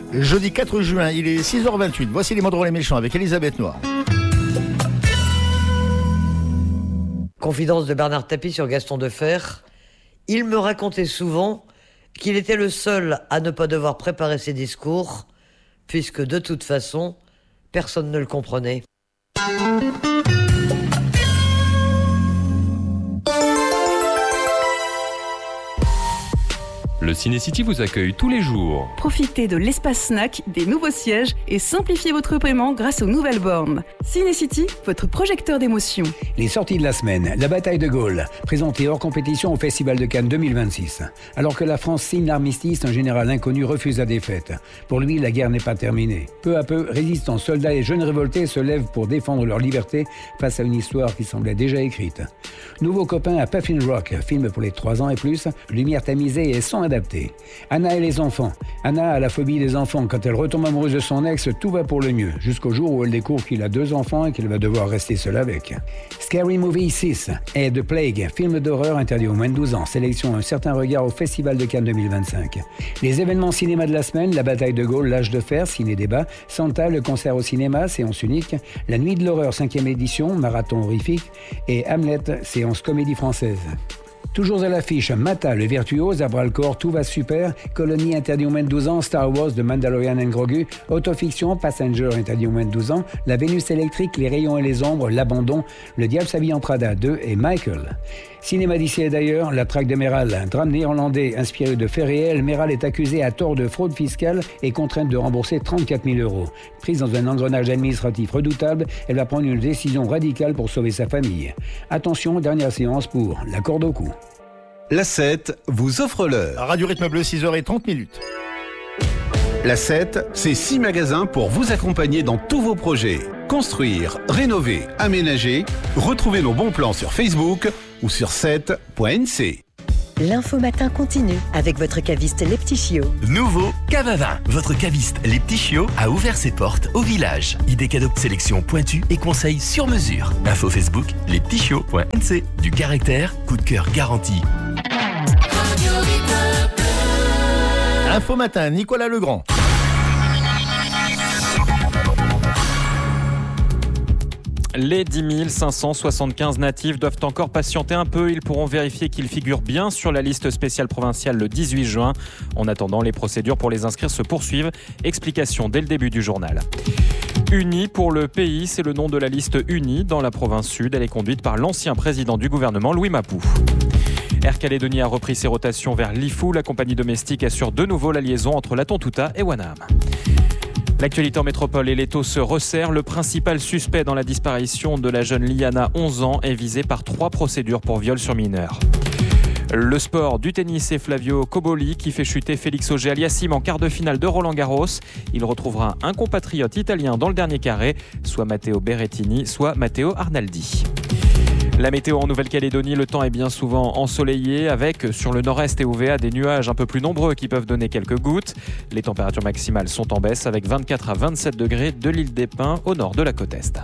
Jeudi 4 juin, il est 6h28. Voici les mots drôles et méchants avec Elisabeth Noir. Confidence de Bernard Tapie sur Gaston Defferre. Il me racontait souvent qu'il était le seul à ne pas devoir préparer ses discours, puisque de toute façon, personne ne le comprenait. Le Ciné-City vous accueille tous les jours. Profitez de l'espace snack, des nouveaux sièges et simplifiez votre paiement grâce aux nouvelles bornes. Ciné-City, votre projecteur d'émotions. Les sorties de la semaine, la bataille de Gaulle, présentée hors compétition au Festival de Cannes 2026. Alors que la France signe l'armistice, un général inconnu refuse la défaite. Pour lui, la guerre n'est pas terminée. Peu à peu, résistants, soldats et jeunes révoltés se lèvent pour défendre leur liberté face à une histoire qui semblait déjà écrite. Nouveau copain à Puffin Rock, film pour les 3 ans et plus, lumière tamisée et son adapté. Anna et les enfants. Anna a la phobie des enfants. Quand elle retombe amoureuse de son ex, tout va pour le mieux. Jusqu'au jour où elle découvre qu'il a 2 enfants et qu'elle va devoir rester seule avec. Scary Movie 6 et The Plague, film d'horreur interdit aux moins de 12 ans. Sélection Un certain regard au Festival de Cannes 2025. Les événements cinéma de la semaine, la bataille de Gaulle, L'âge de fer, ciné-débat, Santa, le concert au cinéma, séance unique, La nuit de l'horreur, 5e édition, marathon horrifique, et Hamlet, séance comédie française. Toujours à l'affiche, Mata, le virtuose, à bras-le-corps, tout va super, Colonie interdit aux moins de 12 ans, Star Wars, The Mandalorian and Grogu, Autofiction, Passenger interdit aux moins de 12 ans, La Vénus électrique, Les rayons et les ombres, L'abandon, Le diable s'habille en Prada 2 et Michael. Cinéma d'ici et d'ailleurs, La traque de Meral, un drame néerlandais inspiré de faits réels. Meral est accusée à tort de fraude fiscale et contrainte de rembourser 34 000 €. Prise dans un engrenage administratif redoutable, elle va prendre une décision radicale pour sauver sa famille. Attention, dernière séance pour La corde au cou. La 7 vous offre l'heure. Radio Rythme Bleu, 6h30. La 7, c'est 6 magasins pour vous accompagner dans tous vos projets. Construire, rénover, aménager. Retrouvez nos bons plans sur Facebook ou sur 7.nc. L'info matin continue avec votre caviste Les Petits Chiots. Nouveau cave à vin. Votre caviste Les Petits Chiots a ouvert ses portes au village. Idées cadeaux, sélection pointue et conseils sur mesure. Info Facebook, lespetitschiots.nc. Du caractère, coup de cœur garanti. Info matin, Nicolas Legrand. Les 10 575 natifs doivent encore patienter un peu. Ils pourront vérifier qu'ils figurent bien sur la liste spéciale provinciale le 18 juin. En attendant, les procédures pour les inscrire se poursuivent. Explication dès le début du journal. Unis pour le pays, c'est le nom de la liste unie dans la province sud. Elle est conduite par l'ancien président du gouvernement, Louis Mapou. Air Calédonie a repris ses rotations vers Lifou. La compagnie domestique assure de nouveau la liaison entre la Tontouta et Wanaham. L'actualité en métropole et les taux se resserrent. Le principal suspect dans la disparition de la jeune Liana, 11 ans, est visé par 3 procédures pour viol sur mineur. Le sport, du tennis et Flavio Coboli qui fait chuter Félix Auger-Aliassime en quart de finale de Roland-Garros. Il retrouvera un compatriote italien dans le dernier carré, soit Matteo Berrettini, soit Matteo Arnaldi. La météo en Nouvelle-Calédonie, le temps est bien souvent ensoleillé avec, sur le nord-est et OVA, des nuages un peu plus nombreux qui peuvent donner quelques gouttes. Les températures maximales sont en baisse avec 24 à 27 degrés de l'île des Pins au nord de la côte est.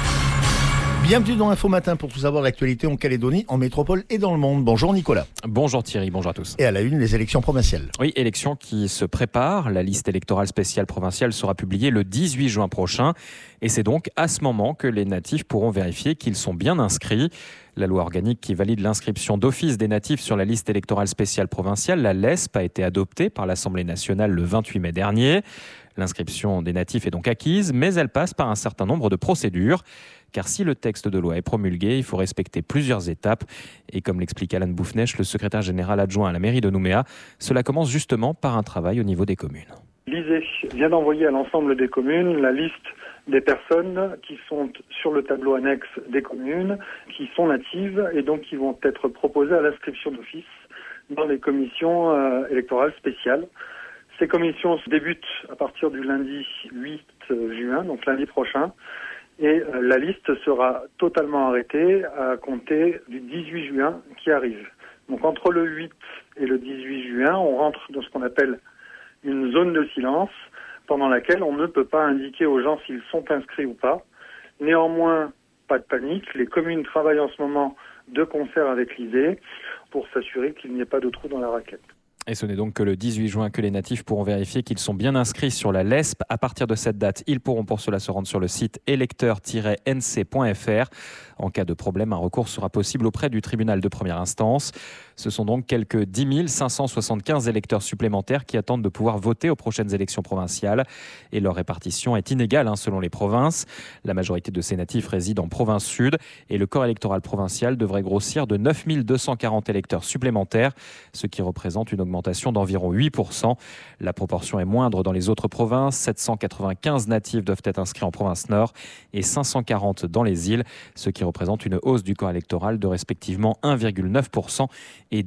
Bienvenue dans Info Matin pour tout savoir l'actualité en Calédonie, en métropole et dans le monde. Bonjour Nicolas. Bonjour Thierry, bonjour à tous. Et à la une, les élections provinciales. Oui, élections qui se préparent. La liste électorale spéciale provinciale sera publiée le 18 juin prochain. Et c'est donc à ce moment que les natifs pourront vérifier qu'ils sont bien inscrits. La loi organique qui valide l'inscription d'office des natifs sur la liste électorale spéciale provinciale, la LESP, a été adoptée par l'Assemblée nationale le 28 mai dernier. L'inscription des natifs est donc acquise, mais elle passe par un certain nombre de procédures. Car si le texte de loi est promulgué, il faut respecter plusieurs étapes. Et comme l'explique Alan Boufnech, le secrétaire général adjoint à la mairie de Nouméa, cela commence justement par un travail au niveau des communes. L'ISEE vient d'envoyer à l'ensemble des communes la liste des personnes qui sont sur le tableau annexe des communes, qui sont natives et donc qui vont être proposées à l'inscription d'office dans les commissions électorales spéciales. Ces commissions débutent à partir du lundi 8 juin, donc lundi prochain. Et la liste sera totalement arrêtée à compter du 18 juin qui arrive. Donc entre le 8 et le 18 juin, on rentre dans ce qu'on appelle une zone de silence pendant laquelle on ne peut pas indiquer aux gens s'ils sont inscrits ou pas. Néanmoins, pas de panique, les communes travaillent en ce moment de concert avec l'ISEE pour s'assurer qu'il n'y ait pas de trou dans la raquette. Et ce n'est donc que le 18 juin que les natifs pourront vérifier qu'ils sont bien inscrits sur la LESP. À partir de cette date, ils pourront pour cela se rendre sur le site électeur-nc.fr. En cas de problème, un recours sera possible auprès du tribunal de première instance. Ce sont donc quelques 10 575 électeurs supplémentaires qui attendent de pouvoir voter aux prochaines élections provinciales. Et leur répartition est inégale selon les provinces. La majorité de ces natifs résident en province sud et le corps électoral provincial devrait grossir de 9 240 électeurs supplémentaires, ce qui représente une augmentation d'environ 8%. La proportion est moindre dans les autres provinces. 795 natifs doivent être inscrits en province nord et 540 dans les îles, ce qui représente une hausse du corps électoral de respectivement 1,9% et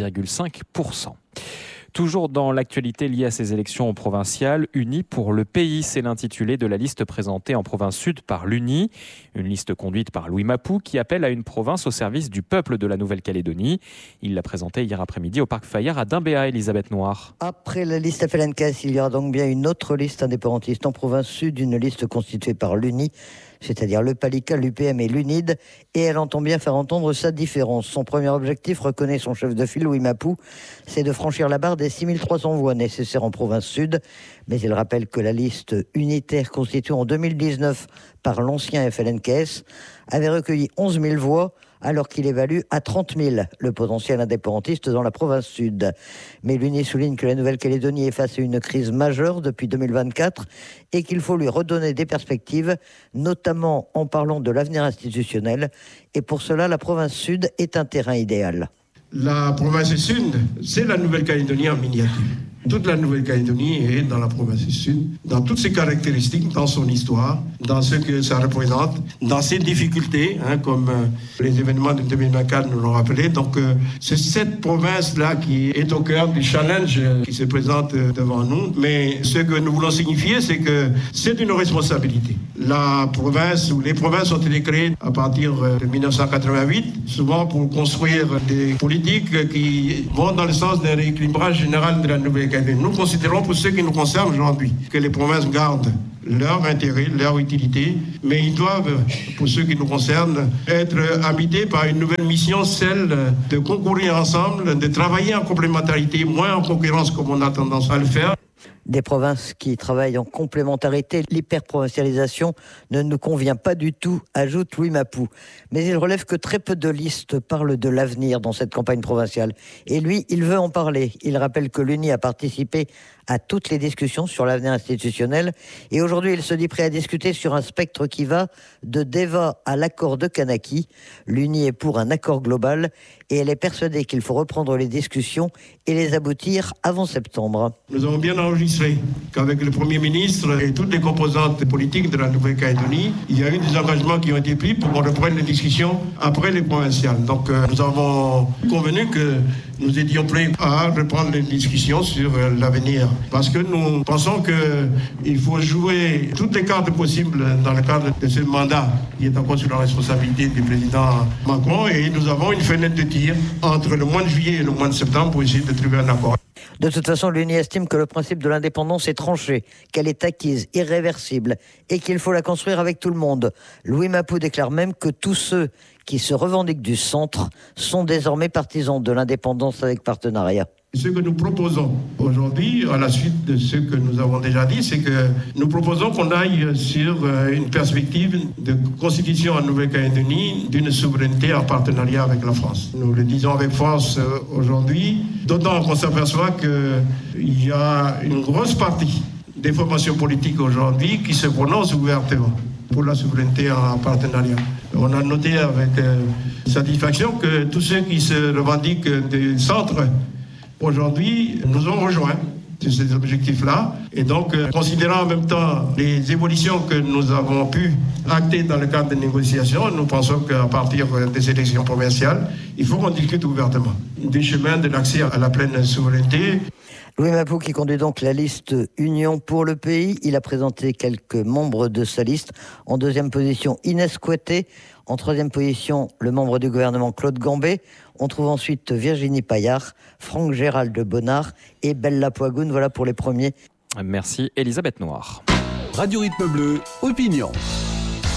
2,5%. Toujours dans l'actualité liée à ces élections provinciales, Unis pour le pays, c'est l'intitulé de la liste présentée en province sud par l'UNI. Une liste conduite par Louis Mapou qui appelle à une province au service du peuple de la Nouvelle-Calédonie. Il l'a présentée hier après-midi au Parc Fayard à Dimbéa, Elisabeth Noir. Après la liste FLNKS, il y aura donc bien une autre liste indépendantiste en province sud, une liste constituée par l'UNI, c'est-à-dire le PALICA, l'UPM et l'UNID, et elle entend bien faire entendre sa différence. Son premier objectif, reconnaît son chef de file, Louis Mapou, c'est de franchir la barre des 6300 voix nécessaires en province sud, mais il rappelle que la liste unitaire constituée en 2019 par l'ancien FLNKS avait recueilli 11 000 voix, alors qu'il évalue à 30 000 le potentiel indépendantiste dans la province sud. Mais l'UNI souligne que la Nouvelle-Calédonie est face à une crise majeure depuis 2024 et qu'il faut lui redonner des perspectives, notamment en parlant de l'avenir institutionnel. Et pour cela, la province sud est un terrain idéal. La province sud, c'est la Nouvelle-Calédonie en miniature. Toute la Nouvelle-Calédonie est dans la province sud, dans toutes ses caractéristiques, dans son histoire, dans ce que ça représente, dans ses difficultés, comme les événements de 2024 nous l'ont rappelé. Donc c'est cette province-là qui est au cœur du challenge qui se présente devant nous. Mais ce que nous voulons signifier, c'est que c'est une responsabilité. La province ou les provinces ont été créées à partir de 1988, souvent pour construire des politiques qui vont dans le sens d'un rééquilibrage général de la Nouvelle-Calédonie. Nous considérons, pour ce qui nous concerne aujourd'hui, que les provinces gardent leur intérêt, leur utilité, mais ils doivent, pour ce qui nous concerne, être habités par une nouvelle mission, celle de concourir ensemble, de travailler en complémentarité, moins en concurrence comme on a tendance à le faire. Des provinces qui travaillent en complémentarité, l'hyperprovincialisation ne nous convient pas du tout, ajoute Louis Mapou. Mais il relève que très peu de listes parlent de l'avenir dans cette campagne provinciale. Et lui, il veut en parler. Il rappelle que l'UNI a participé à toutes les discussions sur l'avenir institutionnel. Et aujourd'hui, il se dit prêt à discuter sur un spectre qui va de Deva à l'accord de Kanaki. L'UNI est pour un accord global et elle est persuadée qu'il faut reprendre les discussions et les aboutir avant septembre. Nous avons bien enregistré qu'avec le Premier ministre et toutes les composantes politiques de la Nouvelle-Calédonie, il y a eu des engagements qui ont été pris pour qu'on reprenne les discussions après les provinciales. Donc nous avons convenu que nous étions prêts à reprendre les discussions sur l'avenir. Parce que nous pensons qu'il faut jouer toutes les cartes possibles dans le cadre de ce mandat qui est encore sous la responsabilité du président Macron. Et nous avons une fenêtre de tir entre le mois de juillet et le mois de septembre pour essayer de trouver un accord. De toute façon, l'UNI estime que le principe de l'indépendance est tranché, qu'elle est acquise, irréversible, et qu'il faut la construire avec tout le monde. Louis Mapou déclare même que tous ceux qui se revendiquent du centre sont désormais partisans de l'indépendance avec partenariat. Ce que nous proposons aujourd'hui, à la suite de ce que nous avons déjà dit, c'est que nous proposons qu'on aille sur une perspective de constitution en Nouvelle-Calédonie d'une souveraineté en partenariat avec la France. Nous le disons avec force aujourd'hui, d'autant qu'on s'aperçoit qu'il y a une grosse partie des formations politiques aujourd'hui qui se prononcent ouvertement pour la souveraineté en partenariat. On a noté avec satisfaction que tous ceux qui se revendiquent des centres aujourd'hui nous ont rejoints sur ces objectifs-là. Et donc, considérant en même temps les évolutions que nous avons pu acter dans le cadre des négociations, nous pensons qu'à partir des élections provinciales, il faut qu'on discute ouvertement des chemins de l'accès à la pleine souveraineté. Louis Mapou qui conduit donc la liste Union pour le pays. Il a présenté quelques membres de sa liste. En deuxième position, Inès Couetté. En troisième position, le membre du gouvernement Claude Gambé. On trouve ensuite Virginie Paillard, Franck Gérald Bonnard et Bella Poigoun. Voilà pour les premiers. Merci Elisabeth Noir. Radio Rythme Bleu, opinion.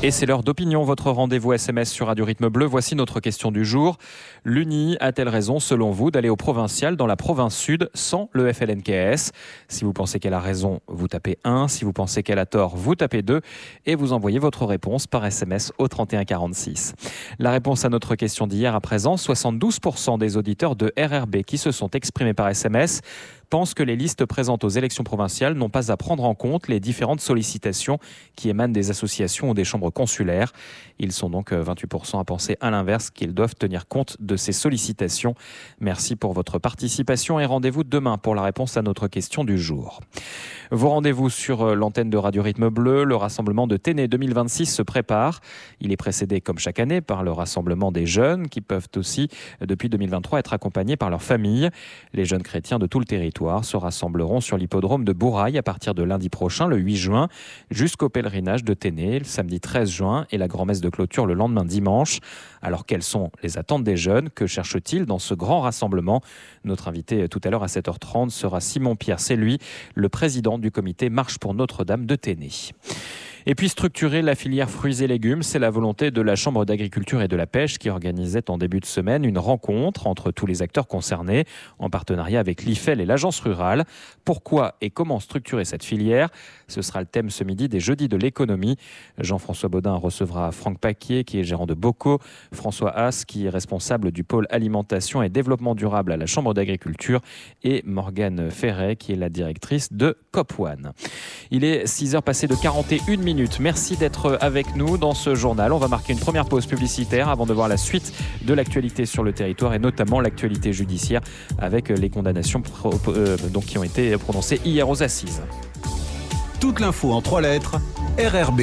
Et c'est l'heure d'opinion, votre rendez-vous SMS sur Radio Rythme Bleu. Voici notre question du jour. L'Uni a-t-elle raison, selon vous, d'aller au provincial dans la province sud sans le FLNKS ? Si vous pensez qu'elle a raison, vous tapez 1. Si vous pensez qu'elle a tort, vous tapez 2. Et vous envoyez votre réponse par SMS au 3146. La réponse à notre question d'hier à présent, 72% des auditeurs de RRB qui se sont exprimés par SMS pensent que les listes présentes aux élections provinciales n'ont pas à prendre en compte les différentes sollicitations qui émanent des associations ou des chambres consulaires. Ils sont donc 28% à penser à l'inverse, qu'ils doivent tenir compte de ces sollicitations. Merci pour votre participation et rendez-vous demain pour la réponse à notre question du jour. Vos rendez-vous sur l'antenne de Radio Rythme Bleu, le rassemblement de Téné 2026 se prépare. Il est précédé, comme chaque année, par le rassemblement des jeunes qui peuvent aussi, depuis 2023, être accompagnés par leur famille. Les jeunes chrétiens de tout le territoire se rassembleront sur l'hippodrome de Bourail à partir de lundi prochain, le 8 juin, jusqu'au pèlerinage de Téné, le samedi 13 juin, et la grand-messe de clôture le lendemain dimanche. Alors, quelles sont les attentes des jeunes ? Que cherchent-ils dans ce grand rassemblement ? Notre invité tout à l'heure à 7h30 sera Simon-Pierre, c'est lui, le président du comité Marche pour Notre-Dame de Téné. Et puis structurer la filière fruits et légumes, c'est la volonté de la Chambre d'agriculture et de la pêche qui organisait en début de semaine une rencontre entre tous les acteurs concernés en partenariat avec l'IFEL et l'Agence rurale. Pourquoi et comment structurer cette filière ? Ce sera le thème ce midi des Jeudis de l'économie. Jean-François Baudin recevra Franck Paquier qui est gérant de Bocaux, François Haas qui est responsable du pôle alimentation et développement durable à la Chambre d'agriculture et Morgane Ferret qui est la directrice de COP One. Il est 6h passées de 41 minutes. Merci d'être avec nous dans ce journal. On va marquer une première pause publicitaire avant de voir la suite de l'actualité sur le territoire et notamment l'actualité judiciaire avec les condamnations qui ont été prononcées hier aux assises. Toute l'info en 3 lettres, RRB.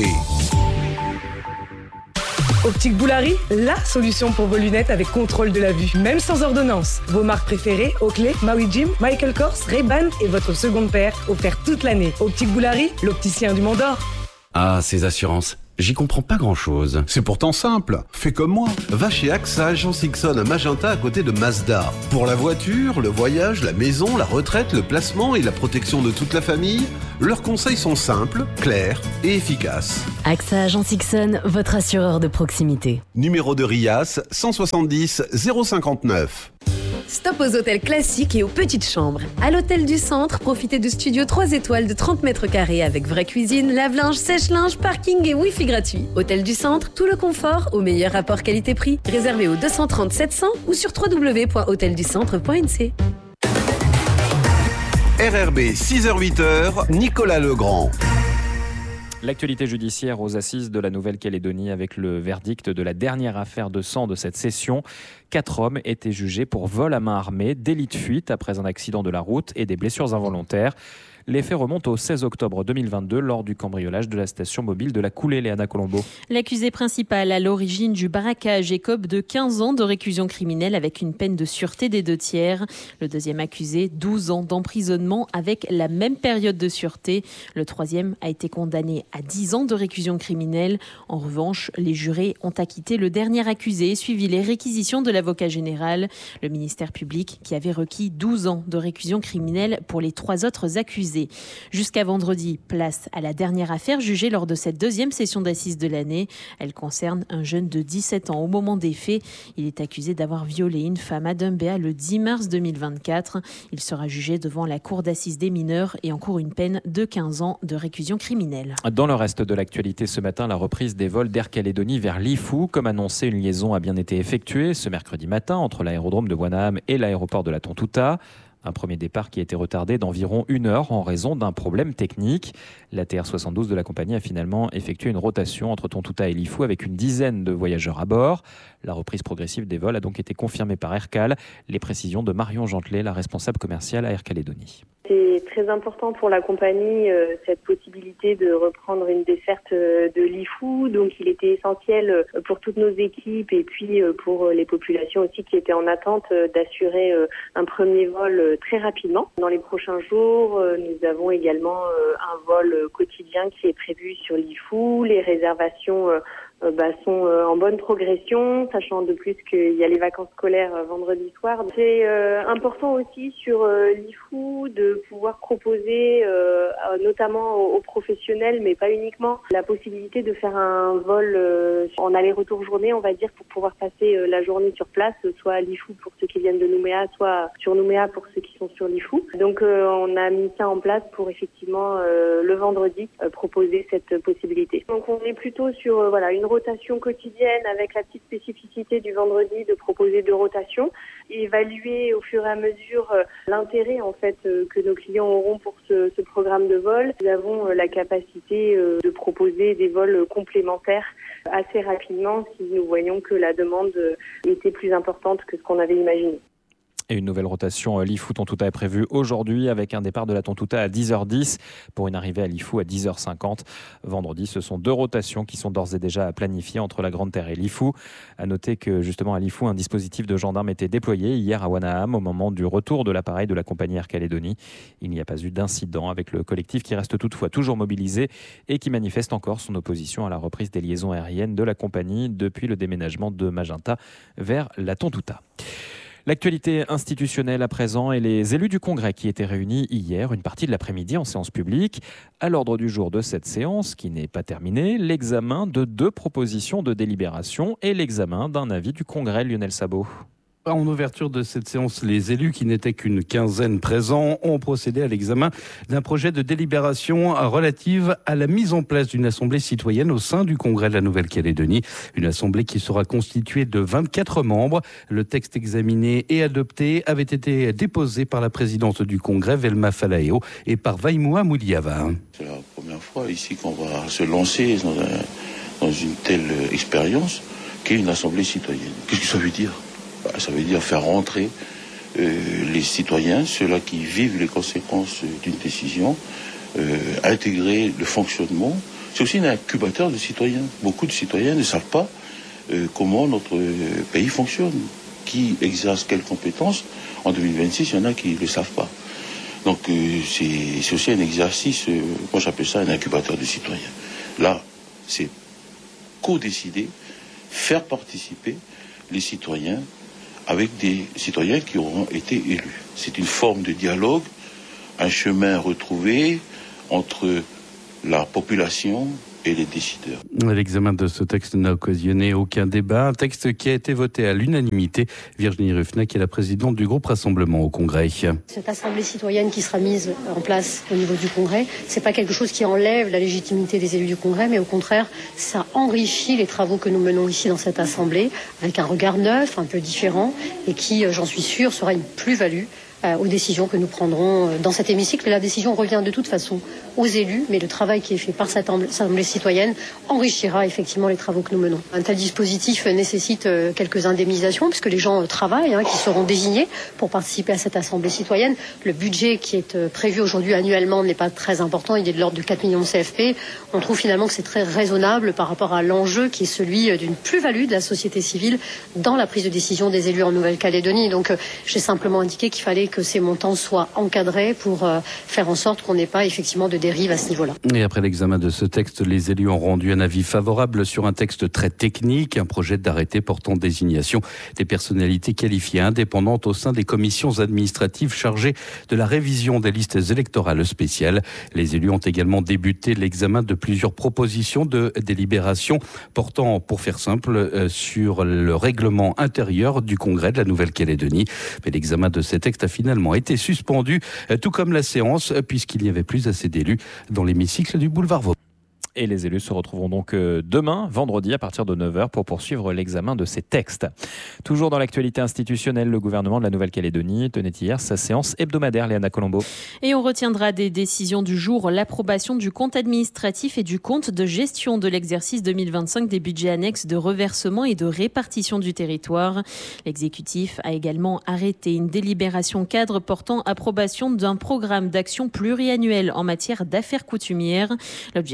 Optique Boulari, la solution pour vos lunettes avec contrôle de la vue, même sans ordonnance. Vos marques préférées, Oakley, Maui Jim, Michael Kors, Ray-Ban et votre seconde paire offerte toute l'année. Optique Boulari, l'opticien du Mont d'Or. Ah, ces assurances, j'y comprends pas grand-chose. C'est pourtant simple, fais comme moi. Va chez AXA Agence Ixon à Magenta à côté de Mazda. Pour la voiture, le voyage, la maison, la retraite, le placement et la protection de toute la famille, leurs conseils sont simples, clairs et efficaces. AXA Agence Ixon, votre assureur de proximité. Numéro de RIAS 170 059. Stop aux hôtels classiques et aux petites chambres. À l'hôtel du Centre, profitez de studios 3 étoiles de 30 mètres carrés avec vraie cuisine, lave-linge, sèche-linge, parking et Wi-Fi gratuit. Hôtel du Centre, tout le confort au meilleur rapport qualité-prix. Réservé au 230 700 ou sur www.hotelducentre.nc. RRB 6h-8h, Nicolas Legrand. L'actualité judiciaire aux assises de la Nouvelle-Calédonie avec le verdict de la dernière affaire de sang de cette session. 4 hommes étaient jugés pour vol à main armée, délit de fuite après un accident de la route et des blessures involontaires. Les faits remontent au 16 octobre 2022 lors du cambriolage de la station mobile de la Coulée, Léana Colombo. L'accusé principal à l'origine du braquage écope de 15 ans de réclusion criminelle avec une peine de sûreté des 2/3. Le deuxième accusé, 12 ans d'emprisonnement avec la même période de sûreté. Le troisième a été condamné à 10 ans de réclusion criminelle. En revanche, les jurés ont acquitté le dernier accusé, suivi les réquisitions de l'avocat général. Le ministère public qui avait requis 12 ans de réclusion criminelle pour les 3 autres accusés. Jusqu'à vendredi, place à la dernière affaire jugée lors de cette deuxième session d'assises de l'année. Elle concerne un jeune de 17 ans au moment des faits. Il est accusé d'avoir violé une femme à Dumbéa le 10 mars 2024. Il sera jugé devant la cour d'assises des mineurs et encourt une peine de 15 ans de réclusion criminelle. Dans le reste de l'actualité ce matin, la reprise des vols d'Air Calédonie vers Lifou. Comme annoncé, une liaison a bien été effectuée ce mercredi matin entre l'aérodrome de Wanaham et l'aéroport de la Tontouta. Un premier départ qui a été retardé d'environ 1 heure en raison d'un problème technique. La TR-72 de la compagnie a finalement effectué une rotation entre Tontouta et Lifou avec une dizaine de voyageurs à bord. La reprise progressive des vols a donc été confirmée par Aircal. Les précisions de Marion Gentelet, la responsable commerciale à Air Calédonie. C'est très important pour la compagnie, cette possibilité de reprendre une desserte de Lifou. Donc il était essentiel pour toutes nos équipes et puis pour les populations aussi qui étaient en attente d'assurer un premier vol très rapidement. Dans les prochains jours, nous avons également un vol quotidien qui est prévu sur Lifou. Les réservations sont en bonne progression, sachant de plus qu'il y a les vacances scolaires vendredi soir. C'est important aussi sur Lifou de pouvoir proposer notamment aux professionnels, mais pas uniquement, la possibilité de faire un vol en aller-retour journée, on va dire, pour pouvoir passer la journée sur place, soit à Lifou pour ceux qui viennent de Nouméa, soit sur Nouméa pour ceux qui sont sur Lifou. Donc on a mis ça en place pour effectivement le vendredi proposer cette possibilité. Donc on est plutôt sur une rotation quotidienne avec la petite spécificité du vendredi de proposer 2 rotations, et évaluer au fur et à mesure l'intérêt en fait que nos clients auront pour ce programme de vol. Nous avons la capacité de proposer des vols complémentaires assez rapidement si nous voyons que la demande était plus importante que ce qu'on avait imaginé. Et une nouvelle rotation Lifou Tontouta est prévue aujourd'hui avec un départ de la Tontouta à 10h10 pour une arrivée à Lifou à 10h50. Vendredi, ce sont 2 rotations qui sont d'ores et déjà planifiées entre la Grande Terre et Lifou. À noter que justement à Lifou, un dispositif de gendarmes était déployé hier à Wanaham au moment du retour de l'appareil de la compagnie Air Calédonie. Il n'y a pas eu d'incident avec le collectif qui reste toutefois toujours mobilisé et qui manifeste encore son opposition à la reprise des liaisons aériennes de la compagnie depuis le déménagement de Magenta vers la Tontouta. L'actualité institutionnelle à présent et les élus du Congrès qui étaient réunis hier, une partie de l'après-midi en séance publique. À l'ordre du jour de cette séance, qui n'est pas terminée, l'examen de 2 propositions de délibération et l'examen d'un avis du Congrès. Lionel Sabot. En ouverture de cette séance, les élus, qui n'étaient qu'une quinzaine présents, ont procédé à l'examen d'un projet de délibération relative à la mise en place d'une assemblée citoyenne au sein du Congrès de la Nouvelle-Calédonie. Une assemblée qui sera constituée de 24 membres. Le texte examiné et adopté avait été déposé par la présidente du Congrès, Velma Falaeo, et par Vaimoua Mouliava. C'est la première fois ici qu'on va se lancer dans une telle expérience qu'est une assemblée citoyenne. Qu'est-ce que ça veut dire ? Ça veut dire faire rentrer les citoyens, ceux-là qui vivent les conséquences d'une décision, intégrer le fonctionnement. C'est aussi un incubateur de citoyens. Beaucoup de citoyens ne savent pas comment notre pays fonctionne, qui exerce quelles compétences. En 2026, il y en a qui ne le savent pas. Donc c'est aussi un exercice, moi j'appelle ça un incubateur de citoyens. Là, c'est co-décider, faire participer les citoyens avec des citoyens qui auront été élus. C'est une forme de dialogue, un chemin retrouvé entre la population et les décideurs. L'examen de ce texte n'a occasionné aucun débat. Un texte qui a été voté à l'unanimité. Virginie Ruffner, qui est la présidente du groupe Rassemblement au Congrès. Cette assemblée citoyenne qui sera mise en place au niveau du Congrès, c'est pas quelque chose qui enlève la légitimité des élus du Congrès, mais au contraire, ça enrichit les travaux que nous menons ici dans cette assemblée, avec un regard neuf, un peu différent, et qui, j'en suis sûre, sera une plus-value aux décisions que nous prendrons dans cet hémicycle. Et la décision revient de toute façon aux élus, mais le travail qui est fait par cette assemblée citoyenne enrichira effectivement les travaux que nous menons. Un tel dispositif nécessite quelques indemnisations, puisque les gens travaillent, qui seront désignés pour participer à cette assemblée citoyenne. Le budget qui est prévu aujourd'hui annuellement n'est pas très important, il est de l'ordre de 4 millions de CFP. On trouve finalement que c'est très raisonnable par rapport à l'enjeu qui est celui d'une plus-value de la société civile dans la prise de décision des élus en Nouvelle-Calédonie. Donc j'ai simplement indiqué qu'il fallait que ces montants soient encadrés pour faire en sorte qu'on n'ait pas effectivement de dérive à ce niveau-là. Et après l'examen de ce texte, les élus ont rendu un avis favorable sur un texte très technique, un projet d'arrêté portant désignation des personnalités qualifiées indépendantes au sein des commissions administratives chargées de la révision des listes électorales spéciales. Les élus ont également débuté l'examen de plusieurs propositions de délibération portant, pour faire simple, sur le règlement intérieur du Congrès de la Nouvelle-Calédonie. Mais l'examen de ces textes a finalement été suspendu, tout comme la séance, puisqu'il n'y avait plus assez d'élus dans l'hémicycle du boulevard Vauban. Et les élus se retrouveront donc demain, vendredi, à partir de 9h pour poursuivre l'examen de ces textes. Toujours dans l'actualité institutionnelle, le gouvernement de la Nouvelle-Calédonie tenait hier sa séance hebdomadaire, Léana Colombo. Et on retiendra des décisions du jour, l'approbation du compte administratif et du compte de gestion de l'exercice 2025 des budgets annexes de reversement et de répartition du territoire. L'exécutif a également arrêté une délibération cadre portant approbation d'un programme d'action pluriannuel en matière d'affaires coutumières. L'objectif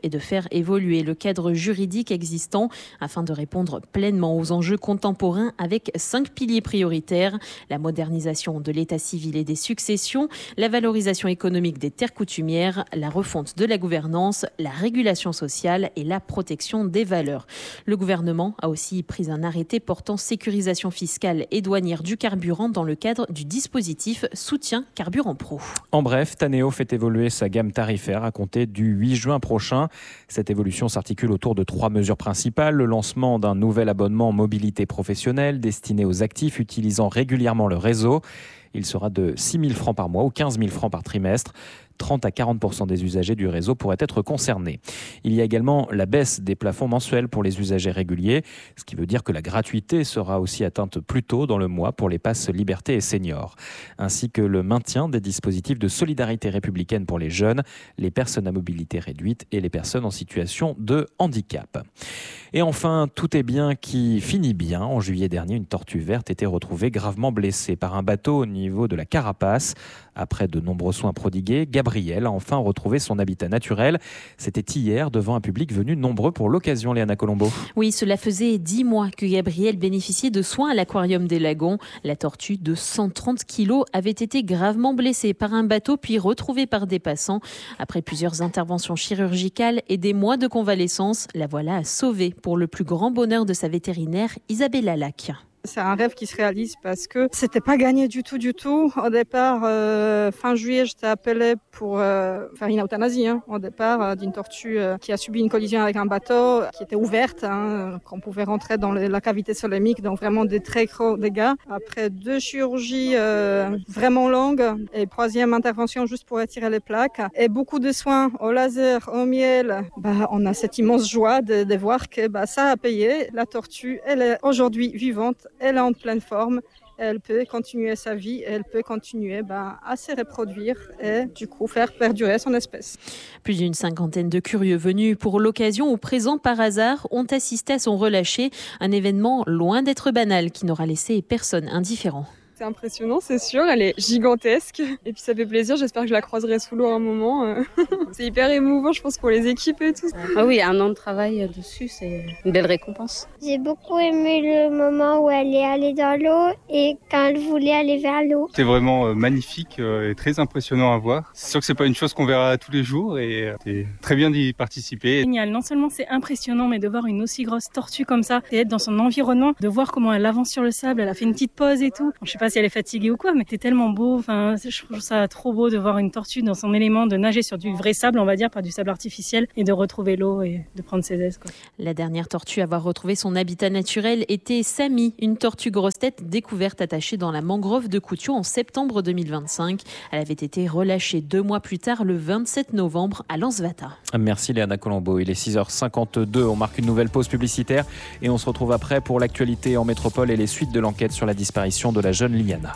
est de faire évoluer le cadre juridique existant afin de répondre pleinement aux enjeux contemporains avec 5 piliers prioritaires: la modernisation de l'état civil et des successions, la valorisation économique des terres coutumières, la refonte de la gouvernance, la régulation sociale et la protection des valeurs. Le gouvernement a aussi pris un arrêté portant sécurisation fiscale et douanière du carburant dans le cadre du dispositif Soutien Carburant Pro. En bref, Taneo fait évoluer sa gamme tarifaire à compter du 8 juin prochain. Cette évolution s'articule autour de 3 mesures principales: le lancement d'un nouvel abonnement mobilité professionnelle destiné aux actifs utilisant régulièrement le réseau. Il sera de 6 000 francs par mois ou 15 000 francs par trimestre. 30 à 40% des usagers du réseau pourraient être concernés. Il y a également la baisse des plafonds mensuels pour les usagers réguliers, ce qui veut dire que la gratuité sera aussi atteinte plus tôt dans le mois pour les passes liberté et seniors, ainsi que le maintien des dispositifs de solidarité républicaine pour les jeunes, les personnes à mobilité réduite et les personnes en situation de handicap. Et enfin, tout est bien qui finit bien. En juillet dernier, une tortue verte était retrouvée gravement blessée par un bateau au niveau de la carapace. Après de nombreux soins prodigués, Gabriel a enfin retrouvé son habitat naturel. C'était hier devant un public venu nombreux pour l'occasion, Léana Colombo. Oui, cela faisait 10 mois que Gabriel bénéficiait de soins à l'aquarium des Lagons. La tortue de 130 kilos avait été gravement blessée par un bateau puis retrouvée par des passants. Après plusieurs interventions chirurgicales et des mois de convalescence, la voilà sauvée pour le plus grand bonheur de sa vétérinaire Isabelle Alac. C'est un rêve qui se réalise parce que c'était pas gagné du tout. Au départ, fin juillet, j'étais appelée pour faire une euthanasie. Au départ, d'une tortue qui a subi une collision avec un bateau qui était ouverte, qu'on pouvait rentrer dans la cavité solémique, donc vraiment des très gros dégâts. Après 2 chirurgies vraiment longues et 3e intervention juste pour retirer les plaques et beaucoup de soins au laser, au miel, on a cette immense joie de voir que ça a payé. La tortue, elle est aujourd'hui vivante. Elle est en pleine forme, elle peut continuer sa vie, elle peut continuer à se reproduire et du coup faire perdurer son espèce. Plus d'une 50aine de curieux venus pour l'occasion ou présents par hasard ont assisté à son relâché, un événement loin d'être banal qui n'aura laissé personne indifférent. C'est impressionnant, c'est sûr, elle est gigantesque et puis ça fait plaisir, j'espère que je la croiserai sous l'eau un moment. C'est hyper émouvant, je pense, pour les équipes et tout. Ah oui, 1 an de travail dessus, c'est une belle récompense. J'ai beaucoup aimé le moment où elle est allée dans l'eau et quand elle voulait aller vers l'eau. C'était vraiment magnifique et très impressionnant à voir. C'est sûr que c'est pas une chose qu'on verra tous les jours et c'est très bien d'y participer. Génial, non seulement c'est impressionnant, mais de voir une aussi grosse tortue comme ça et être dans son environnement, de voir comment elle avance sur le sable, elle a fait une petite pause et tout. Je sais pas si elle est fatiguée ou quoi, mais c'est tellement beau. Je trouve ça trop beau de voir une tortue dans son élément, de nager sur du vrai sable, on va dire, pas du sable artificiel, et de retrouver l'eau et de prendre ses aises, quoi. La dernière tortue à avoir retrouvé son habitat naturel était Samy, une tortue grosse tête découverte attachée dans la mangrove de Coutiot en septembre 2025. Elle avait été relâchée 2 mois plus tard, le 27 novembre, à Lansvata. Merci Léana Colombo. Il est 6h52. On marque une nouvelle pause publicitaire et on se retrouve après pour l'actualité en métropole et les suites de l'enquête sur la disparition de la jeune Liana.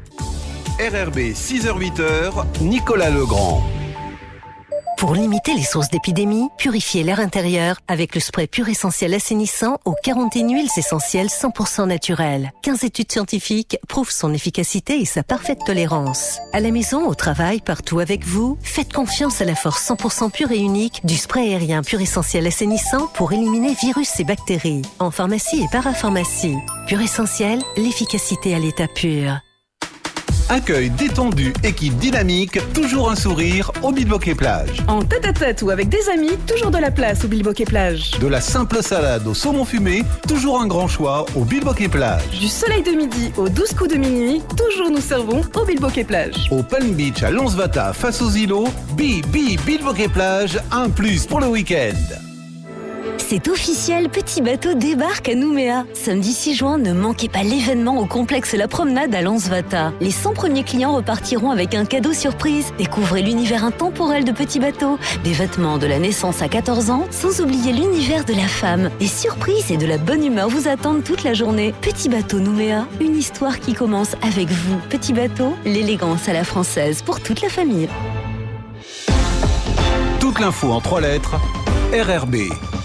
RRB 6h-8h, Nicolas Legrand. Pour limiter les sources d'épidémie, purifiez l'air intérieur avec le spray Pur Essentiel assainissant aux 41 huiles essentielles 100% naturelles. 15 études scientifiques prouvent son efficacité et sa parfaite tolérance. À la maison, au travail, partout avec vous, faites confiance à la force 100% pure et unique du spray aérien Pur Essentiel assainissant pour éliminer virus et bactéries. En pharmacie et parapharmacie. Pur Essentiel, l'efficacité à l'état pur. Accueil détendu, équipe dynamique, toujours un sourire au Bilboquet Plage. En tête-à-tête ou avec des amis, toujours de la place au Bilboquet Plage. De la simple salade au saumon fumé, toujours un grand choix au Bilboquet Plage. Du soleil de midi aux 12 coups de minuit, toujours nous servons au Bilboquet Plage. Au Palm Beach à Lansvata face aux îlots, Bilboquet Plage, un plus pour le week-end. C'est officiel, Petit Bateau débarque à Nouméa. Samedi 6 juin, ne manquez pas l'événement au complexe La Promenade à Lansvata. Les 100 premiers clients repartiront avec un cadeau surprise. Découvrez l'univers intemporel de Petit Bateau. Des vêtements de la naissance à 14 ans, sans oublier l'univers de la femme. Des surprises et de la bonne humeur vous attendent toute la journée. Petit Bateau Nouméa, une histoire qui commence avec vous. Petit Bateau, l'élégance à la française pour toute la famille. Toute l'info en 3 lettres, RRB.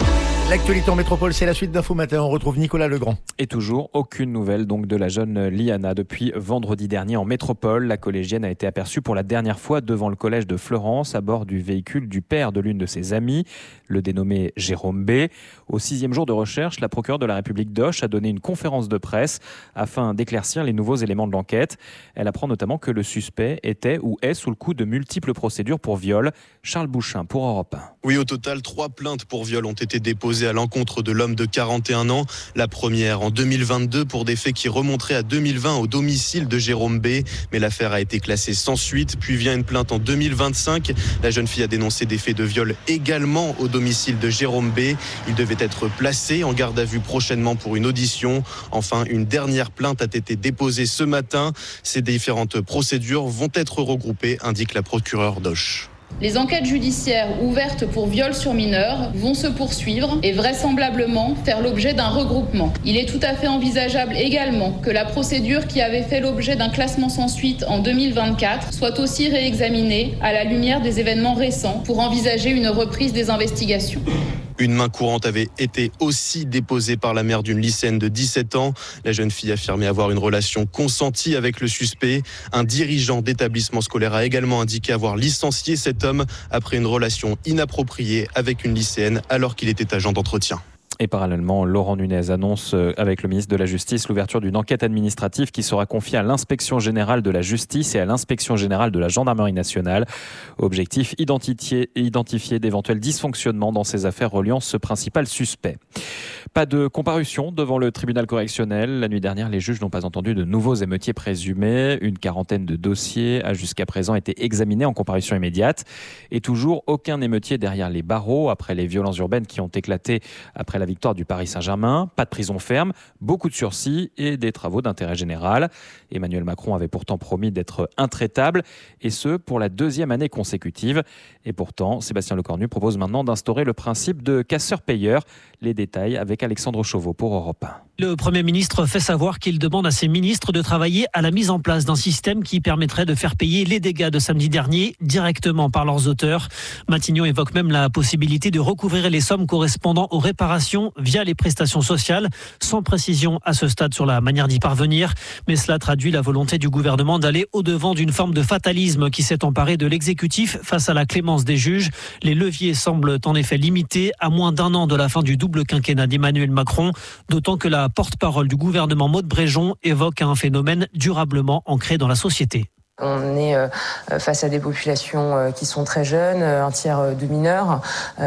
L'actualité en métropole, c'est la suite d'Info Matin. On retrouve Nicolas Legrand. Et toujours aucune nouvelle donc de la jeune Liana. Depuis vendredi dernier en métropole, la collégienne a été aperçue pour la dernière fois devant le collège de Fleurance à bord du véhicule du père de l'une de ses amies, le dénommé Jérôme B. Au 6e jour de recherche, la procureure de la République d'Auch a donné une conférence de presse afin d'éclaircir les nouveaux éléments de l'enquête. Elle apprend notamment que le suspect était ou est sous le coup de multiples procédures pour viol. Charles Bouchin pour Europe 1. Oui, au total, 3 plaintes pour viol ont été déposées à l'encontre de l'homme de 41 ans. La première en 2022 pour des faits qui remonteraient à 2020 au domicile de Jérôme B. Mais l'affaire a été classée sans suite. Puis vient une plainte en 2025. La jeune fille a dénoncé des faits de viol également au domicile de Jérôme B. Il devait être placé en garde à vue prochainement pour une audition. Enfin, une dernière plainte a été déposée ce matin. Ces différentes procédures vont être regroupées, indique la procureure d'Auch. Les enquêtes judiciaires ouvertes pour viol sur mineurs vont se poursuivre et vraisemblablement faire l'objet d'un regroupement. Il est tout à fait envisageable également que la procédure qui avait fait l'objet d'un classement sans suite en 2024 soit aussi réexaminée à la lumière des événements récents pour envisager une reprise des investigations. Une main courante avait été aussi déposée par la mère d'une lycéenne de 17 ans. La jeune fille affirmait avoir une relation consentie avec le suspect. Un dirigeant d'établissement scolaire a également indiqué avoir licencié cet homme après une relation inappropriée avec une lycéenne alors qu'il était agent d'entretien. Et parallèlement, Laurent Nunez annonce avec le ministre de la Justice l'ouverture d'une enquête administrative qui sera confiée à l'Inspection générale de la Justice et à l'Inspection générale de la Gendarmerie nationale. Objectif, identifier d'éventuels dysfonctionnements dans ces affaires reliant ce principal suspect. Pas de comparution devant le tribunal correctionnel. La nuit dernière, les juges n'ont pas entendu de nouveaux émeutiers présumés. Une quarantaine de dossiers a jusqu'à présent été examinés en comparution immédiate. Et toujours aucun émeutier derrière les barreaux après les violences urbaines qui ont éclaté après la victoire du Paris Saint-Germain. Pas de prison ferme, beaucoup de sursis et des travaux d'intérêt général. Emmanuel Macron avait pourtant promis d'être intraitable, et ce pour la 2e année consécutive. Et pourtant, Sébastien Lecornu propose maintenant d'instaurer le principe de casseur-payeur. Les détails avec Alexandre Chauveau pour Europe 1. Le Premier ministre fait savoir qu'il demande à ses ministres de travailler à la mise en place d'un système qui permettrait de faire payer les dégâts de samedi dernier directement par leurs auteurs. Matignon évoque même la possibilité de recouvrir les sommes correspondant aux réparations via les prestations sociales, sans précision à ce stade sur la manière d'y parvenir. Mais cela traduit la volonté du gouvernement d'aller au-devant d'une forme de fatalisme qui s'est emparée de l'exécutif face à la clémence des juges. Les leviers semblent en effet limités à moins d'1 an de la fin du double quinquennat d'Emmanuel Macron, d'autant que la porte-parole du gouvernement Maud Bréjon évoque un phénomène durablement ancré dans la société. On est face à des populations qui sont très jeunes, un tiers de mineurs.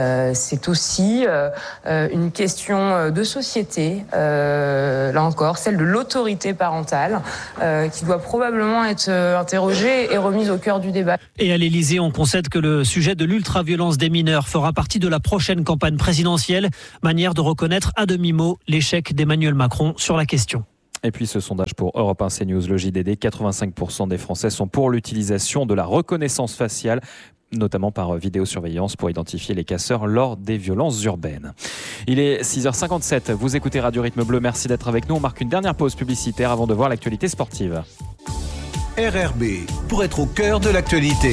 C'est aussi une question de société, là encore, celle de l'autorité parentale, qui doit probablement être interrogée et remise au cœur du débat. Et à l'Élysée, on concède que le sujet de l'ultraviolence des mineurs fera partie de la prochaine campagne présidentielle, manière de reconnaître à demi-mot l'échec d'Emmanuel Macron sur la question. Et puis ce sondage pour Europe 1 CNews, le JDD, 85% des Français sont pour l'utilisation de la reconnaissance faciale, notamment par vidéosurveillance pour identifier les casseurs lors des violences urbaines. Il est 6h57, vous écoutez Radio Rythme Bleu, merci d'être avec nous. On marque une dernière pause publicitaire avant de voir l'actualité sportive. RRB, pour être au cœur de l'actualité.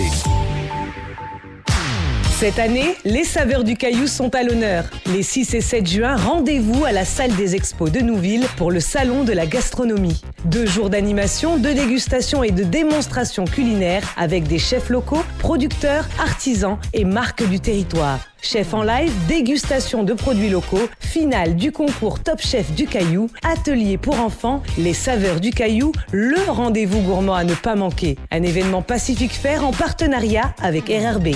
Cette année, les saveurs du Caillou sont à l'honneur. Les 6 et 7 juin, rendez-vous à la salle des expos de Nouville pour le salon de la gastronomie. 2 jours d'animation, de dégustation et de démonstration culinaire avec des chefs locaux, producteurs, artisans et marques du territoire. Chef en live, dégustation de produits locaux, finale du concours Top Chef du Caillou, atelier pour enfants, les saveurs du Caillou, le rendez-vous gourmand à ne pas manquer. Un événement Pacific Fair en partenariat avec RRB.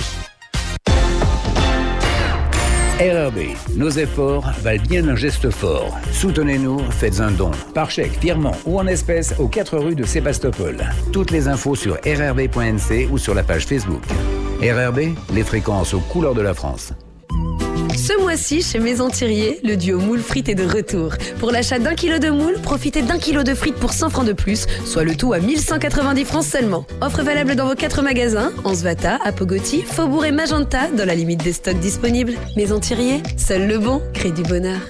RRB, nos efforts valent bien un geste fort. Soutenez-nous, faites un don, par chèque, virement ou en espèces aux 4 rues de Sébastopol. Toutes les infos sur rrb.nc ou sur la page Facebook. RRB, les fréquences aux couleurs de la France. Ce mois-ci, chez Maison Thirier, le duo moule frites est de retour. Pour l'achat d'1 kilo de moule, profitez d'1 kilo de frites pour 100 francs de plus, soit le tout à 1190 francs seulement. Offre valable dans vos 4 magasins, Ansvata, Apogoti, Faubourg et Magenta, dans la limite des stocks disponibles. Maison Thirier, seul le bon crée du bonheur.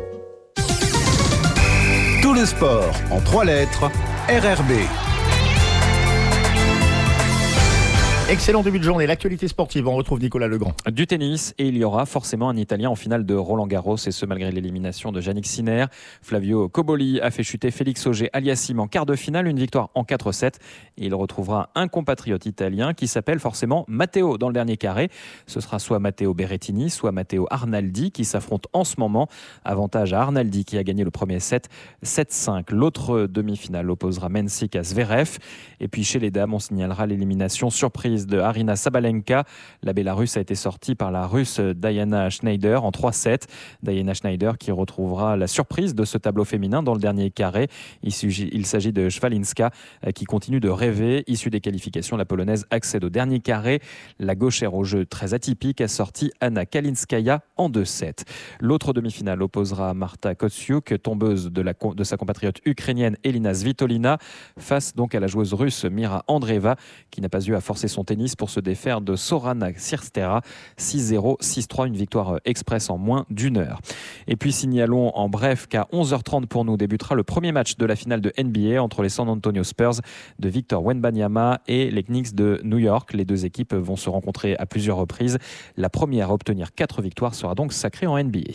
Tout le sport en 3 lettres, RRB. Excellent début de journée. L'actualité sportive, on retrouve Nicolas Legrand. Du tennis, et il y aura forcément un Italien en finale de Roland-Garros, et ce malgré l'élimination de Jannik Sinner. Flavio Cobolli a fait chuter Félix Auger-Aliassime en quart de finale, une victoire en 4-7. Et il retrouvera un compatriote italien qui s'appelle forcément Matteo dans le dernier carré. Ce sera soit Matteo Berrettini, soit Matteo Arnaldi qui s'affrontent en ce moment. Avantage à Arnaldi qui a gagné le premier set 7-5. L'autre demi-finale opposera Mensik à Zverev. Et puis chez les dames, on signalera l'élimination surprise de Arina Sabalenka. La Bélarusse a été sortie par la Russe Diana Schneider en 3-7. Diana Schneider qui retrouvera la surprise de ce tableau féminin dans le dernier carré. Il s'agit de Schwalinska qui continue de rêver. Issue des qualifications, la Polonaise accède au dernier carré. La gauchère au jeu très atypique a sorti Anna Kalinskaya en 2-7. L'autre demi-finale opposera Marta Kostyuk, tombeuse de sa compatriote ukrainienne Elina Svitolina, face donc à la joueuse russe Mira Andreeva qui n'a pas eu à forcer son tennis pour se défaire de Sorana Sirstera 6-0, 6-3, une victoire express en moins d'une heure. Et puis signalons en bref qu'à 11h30 pour nous débutera le premier match de la finale de NBA entre les San Antonio Spurs de Victor Wembanyama et les Knicks de New York. Les deux équipes vont se rencontrer à plusieurs reprises. La première à obtenir 4 victoires sera donc sacrée en NBA.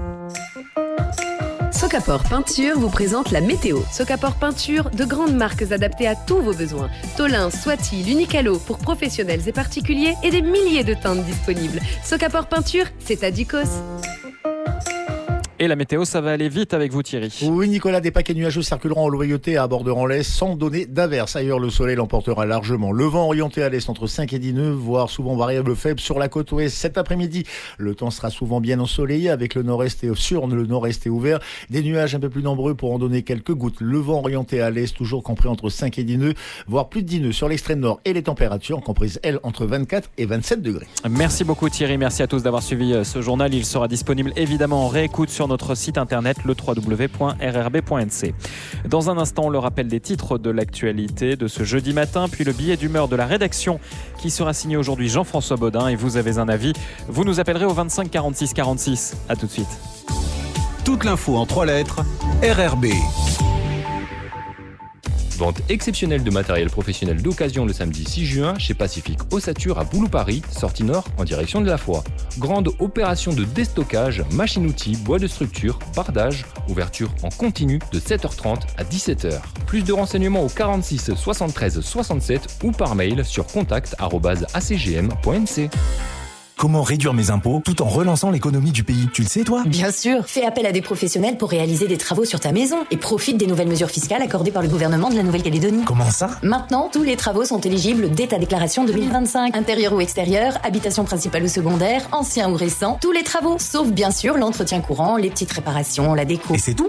Socapor Peinture vous présente la météo. Socapor Peinture, de grandes marques adaptées à tous vos besoins. Tolin, Swati, l'Unicalo pour professionnels et particuliers et des milliers de teintes disponibles. Socapor Peinture, c'est à Ducos. Et la météo, ça va aller vite avec vous Thierry. Oui Nicolas, des paquets nuageux circuleront en loyauté à Bordeaux-en-Laye sans donner d'averse. Ailleurs, le soleil l'emportera largement. Le vent orienté à l'est entre 5 et 10 nœuds, voire souvent variable faible sur la côte ouest. Cet après-midi, le temps sera souvent bien ensoleillé avec le nord-est et sur le nord-est et ouvert. Des nuages un peu plus nombreux pour en donner quelques gouttes. Le vent orienté à l'est, toujours compris entre 5 et 10 nœuds, voire plus de 10 nœuds sur l'extrême nord. Et les températures comprises, elles, entre 24 et 27 degrés. Merci beaucoup Thierry, merci à tous d'avoir suivi ce journal. Il sera disponible évidemment en réécoute sur notre site internet le www.rrb.nc. Dans un instant, le rappel des titres de l'actualité de ce jeudi matin, puis le billet d'humeur de la rédaction qui sera signé aujourd'hui Jean-François Baudin. Et vous avez un avis, vous nous appellerez au 25 46 46. A tout de suite. Toute l'info en 3 lettres, RRB. Vente exceptionnelle de matériel professionnel d'occasion le samedi 6 juin chez Pacifique Ossature à Boulou-Paris, sortie nord en direction de la Foix. Grande opération de déstockage, machine-outils, bois de structure, bardage, ouverture en continu de 7h30 à 17h. Plus de renseignements au 46 73 67 ou par mail sur contact@acgm.nc. Comment réduire mes impôts tout en relançant l'économie du pays? Tu le sais, toi? Bien sûr. Fais appel à des professionnels pour réaliser des travaux sur ta maison et profite des nouvelles mesures fiscales accordées par le gouvernement de la Nouvelle-Calédonie. Comment ça? Maintenant, tous les travaux sont éligibles dès ta déclaration 2025. Intérieur ou extérieur, habitation principale ou secondaire, ancien ou récent, tous les travaux, sauf bien sûr l'entretien courant, les petites réparations, la déco. Et c'est tout?